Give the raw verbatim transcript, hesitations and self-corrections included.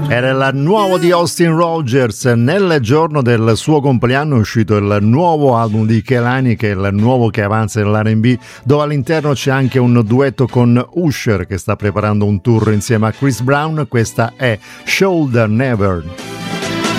Era il nuovo di Austin Rogers. Nel giorno del suo compleanno è uscito il nuovo album di Kehlani, che è il nuovo che avanza nell'R and B, dove all'interno c'è anche un duetto con Usher, che sta preparando un tour insieme a Chris Brown. Questa è Shoulder Never.